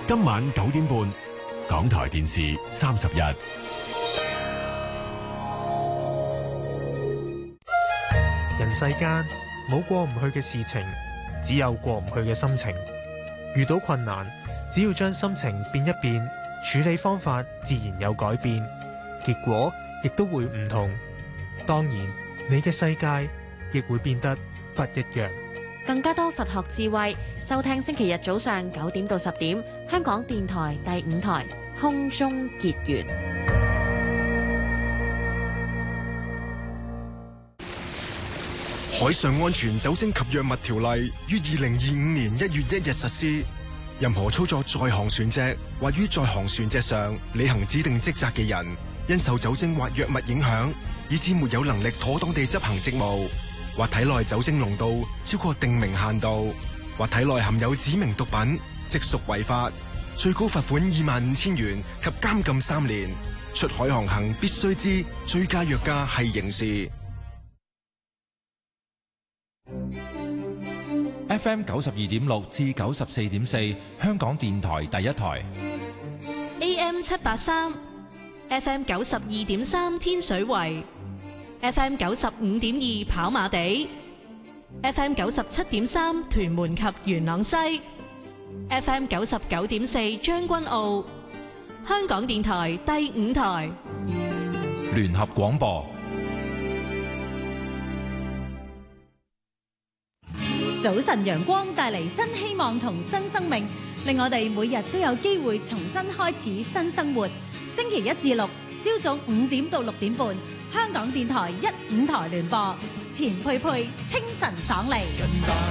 今晚9點半，港台電視30日。 人世間冇過唔去嘅事情，只有過唔去嘅心情。遇到困難，只要將心情變一變，處理方法自然有改變，結果亦都會唔同。當然，你嘅世界亦會變得不一樣。 更加多佛學智慧，收聽星期日早上9點到10點，香港電台第5台空中結緣。 海上安全酒精及藥物條例於2025年1月1日實施。任何操作在航船隻或於在航船隻上履行指定職責嘅人，因受酒精或藥物影響，以致沒有能力妥當地執行職務，或體內酒精濃度超過定明限度，或體內含有指明毒品，即屬違法，最高罰款25,000元及監禁3年。出海航行必須知醉駕藥駕係刑事。 FM 92.6至94.4，香港電台第一台。 AM 783 ，FM 92.3天水圍，FM 95.2跑馬地，FM 97.3屯門及元朗西，FM 99.4將軍澳。香港電台第5台聯合廣播。 早晨陽光帶嚟新希望同新生命，令我哋每日都有機會重新開始新生活。星期1至6朝早5點到6點半，香港電台1、5台聯播，錢佩佩清晨爽利。